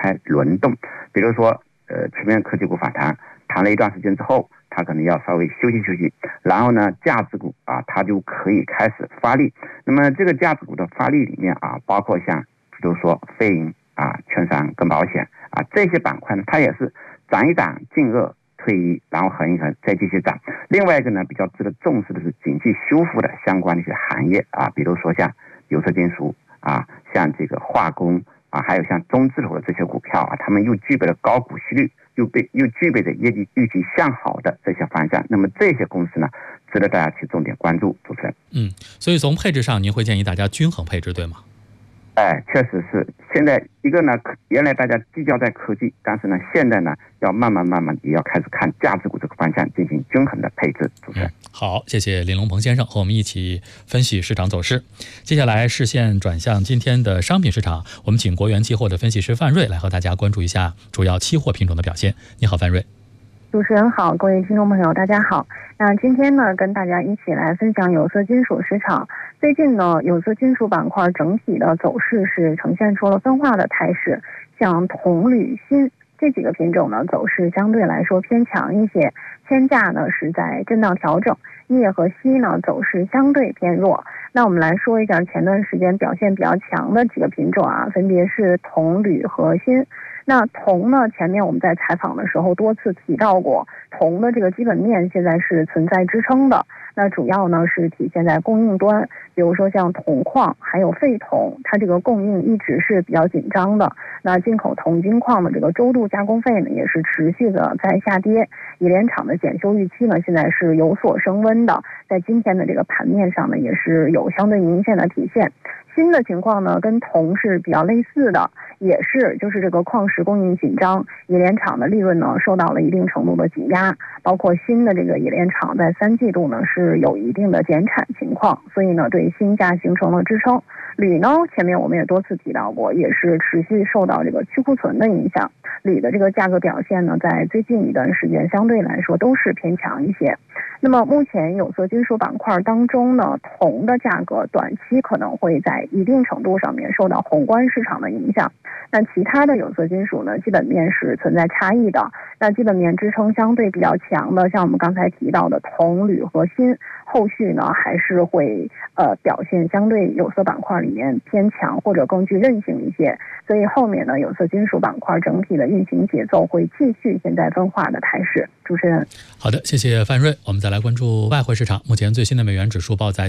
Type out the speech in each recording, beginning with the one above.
开轮动。比如说前面科技股反弹了一段时间之后，它可能要稍微休息休息，然后呢价值股它就可以开始发力。那么这个价值股的发力里面包括像比如说非银券商跟保险这些板块呢，它也是涨一涨进2，退1，然后横一横再继续涨。另外一个呢比较值得重视的是景气修复的相关的一些行业比如说像有色金属像这个化工还有像中字头的这些股票它们又具备了高股息率，又具备着业绩预期向好的这些方向。那么这些公司呢值得大家去重点关注。主持人， 所以从配置上您会建议大家均衡配置，对吗？ 确实是。现在一个呢，原来大家聚焦在科技，但是呢，现在呢，要慢慢也要开始看价值股这个方向进行均衡的配置。主持人， 好，谢谢林龙鹏先生和我们一起分析市场走势。接下来视线转向今天的商品市场，我们请国元期货的分析师范瑞来和大家关注一下主要期货品种的表现。你好，范瑞。 主持人好，各位听众朋友大家好。那今天呢，跟大家一起来分享有色金属市场。最近呢，有色金属板块整体的走势是呈现出了分化的态势，像铜、铝、锌这几个品种呢，走势相对来说偏强一些，铅价呢是在震荡调整，镍和锡呢走势相对偏弱。那我们来说一下前段时间表现比较强的几个品种分别是铜、铝和锌。那铜呢，前面我们在采访的时候多次提到过，铜的这个基本面现在是存在支撑的。那主要呢是体现在供应端，比如说像铜矿还有废铜，它这个供应一直是比较紧张的。那进口铜金矿的这个周度加工费呢，也是持续的在下跌。冶炼厂的检修预期呢，现在是有所升温的，在今天的这个盘面上呢，也是有相对明显的体现。锌的情况呢，跟铜是比较类似的，也是就是这个矿石供应紧张，冶炼厂的利润呢受到了一定程度的挤压，包括锌的这个冶炼厂在3季度呢是有一定的减产情况，所以呢对锌价形成了支撑。铝呢，前面我们也多次提到过，也是持续受到这个去库存的影响。铝的这个价格表现呢，在最近一段时间相对来说都是偏强一些。那么目前有色金属板块当中呢，铜的价格短期可能会在一定程度上面受到宏观市场的影响。那其他的有色金属呢，基本面是存在差异的。那基本面支撑相对比较强的，像我们刚才提到的铜、铝和锌，后续呢还是会表现相对有色板块里面偏强或者更具韧性一些。所以后面呢，有色金属板块整体的运行节奏会继续现在分化的态势。主持人， 好的，谢谢范瑞。我们再来关注外汇市场。目前最新的美元指数报在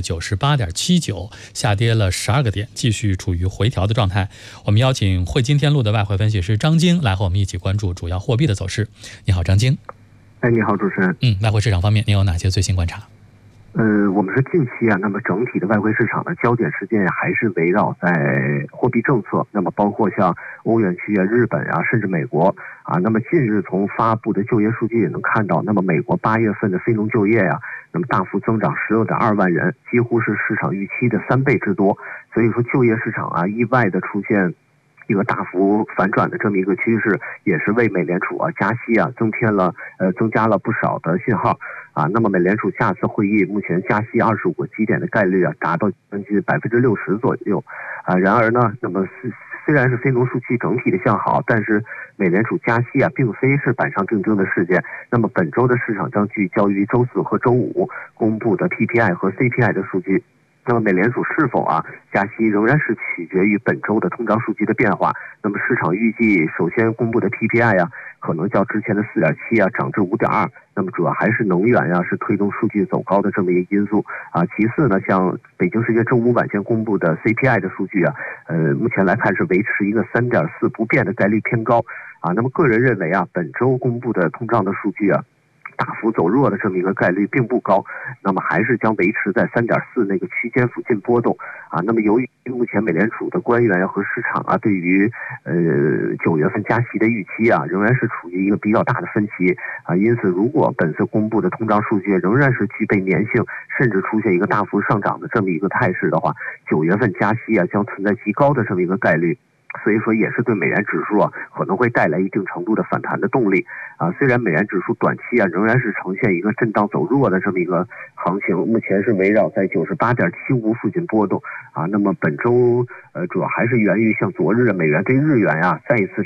98.79，下跌了12个点，继续处于回调的状态。我们邀请汇金天路的外汇分析师张晶来和我们一起关注主要货币的走势。你好，张晶。 你好，主持人。 外汇市场方面，您有哪些最新观察？ 我们是近期那么整体的外汇市场的焦点事件还是围绕在货币政策，那么包括像欧元区日本甚至美国那么近日从发布的就业数据也能看到，那么美国8月份的非农就业那么大幅增长16.2万人，几乎是市场预期的3倍之多。所以说就业市场意外的出现一个大幅反转的这么一个趋势，也是为美联储加息增加了不少的信号那么美联储下次会议目前加息25个基点的概率达到将近60%左右然而呢，那么虽然是非农数据整体的向好，但是美联储加息并非是板上钉钉的事件。那么本周的市场将聚焦于周4和周5公布的 PPI 和 CPI 的数据。那么美联储是否加息仍然是取决于本周的通胀数据的变化。那么市场预计首先公布的 PPI 可能较之前的4.7涨至5.2，那么主要还是能源是推动数据走高的这么一个因素其次呢，像北京时间周5晚间公布的 CPI 的数据目前来看是维持一个3.4不变的概率偏高那么个人认为本周公布的通胀的数据大幅走弱的这么一个概率并不高，那么还是将维持在3.4那个区间附近波动那么由于目前美联储的官员和市场对于9月份加息的预期仍然是处于一个比较大的分歧因此如果本次公布的通胀数据仍然是具备粘性，甚至出现一个大幅上涨的这么一个态势的话，9月份加息将存在极高的这么一个概率。所以说也是对美元指数可能会带来一定程度的反弹的动力虽然美元指数短期仍然是呈现一个震荡走弱的这么一个行情，目前是围绕在98.75附近波动那么本周主要还是源于像昨日美元对日元再一次